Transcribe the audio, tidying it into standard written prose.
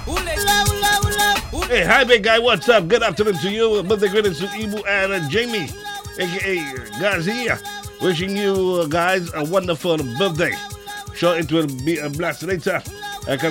Hey, hi, big guy. What's up? Good afternoon to you. Birthday greetings to Ibu and Jamie, aka Garcia. Wishing you guys a wonderful birthday. Sure, it will be a blast later.